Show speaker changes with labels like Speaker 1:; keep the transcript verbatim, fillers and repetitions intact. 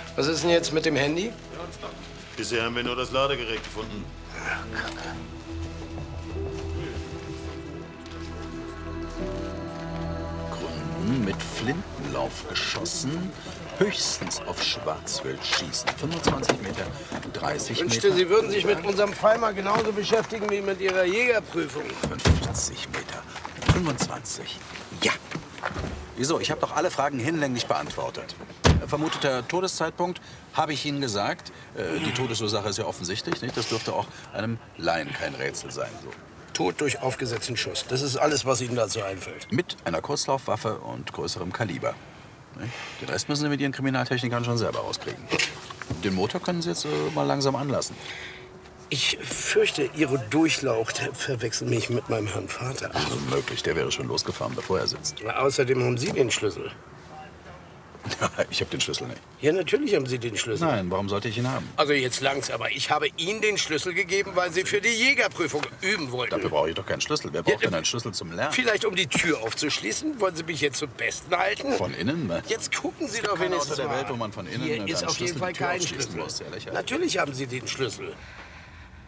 Speaker 1: Was ist denn jetzt mit dem Handy?
Speaker 2: Bisher haben wir nur das Ladegerät gefunden.
Speaker 1: Ja, Kacke.
Speaker 3: Gründen mit Flintenlauf geschossen. Höchstens auf Schwarzwild schießen. fünfundzwanzig Meter, dreißig
Speaker 1: Ich
Speaker 3: Meter.
Speaker 1: wünschte, Sie würden sich mit unserem Fall mal genauso beschäftigen wie mit Ihrer Jägerprüfung.
Speaker 3: fünfzig Meter, fünfundzwanzig. Ja. Wieso? Ich habe doch alle Fragen hinlänglich beantwortet. Vermuteter Todeszeitpunkt, habe ich Ihnen gesagt. Äh, die Todesursache ist ja offensichtlich, nicht? Das dürfte auch einem Laien kein Rätsel sein. So.
Speaker 1: Tod durch aufgesetzten Schuss. Das ist alles, was Ihnen dazu einfällt.
Speaker 3: Mit einer Kurzlaufwaffe und größerem Kaliber. Nicht? Den Rest müssen Sie mit Ihren Kriminaltechnikern schon selber rauskriegen. Den Motor können Sie jetzt äh, mal langsam anlassen.
Speaker 1: Ich fürchte, Ihre Durchlaucht verwechseln mich mit meinem Herrn Vater.
Speaker 3: Also möglich, der wäre schon losgefahren, bevor er sitzt.
Speaker 1: Außerdem haben Sie den Schlüssel.
Speaker 3: Ich habe den Schlüssel nicht.
Speaker 1: Ja, natürlich haben Sie den Schlüssel.
Speaker 3: Nein, warum sollte ich ihn haben?
Speaker 1: Also jetzt langt's, aber ich habe Ihnen den Schlüssel gegeben, weil Sie für die Jägerprüfung üben wollten.
Speaker 3: Dafür brauche ich doch keinen Schlüssel. Wer braucht
Speaker 1: Ja,
Speaker 3: denn einen Schlüssel zum Lernen?
Speaker 1: Vielleicht um die Tür aufzuschließen? Wollen Sie mich jetzt zum Besten halten?
Speaker 3: Von innen? Ne?
Speaker 1: Jetzt gucken Sie doch
Speaker 3: kein
Speaker 1: wenigstens
Speaker 3: Auto der
Speaker 1: mal.
Speaker 3: Welt, wo man von innen
Speaker 1: Hier
Speaker 3: mit
Speaker 1: ist
Speaker 3: einem
Speaker 1: auf jeden
Speaker 3: Schlüssel
Speaker 1: Fall
Speaker 3: die Tür
Speaker 1: kein
Speaker 3: aufschließen
Speaker 1: Schlüssel.
Speaker 3: muss. Ja, lächerlich.
Speaker 1: Natürlich haben Sie den Schlüssel.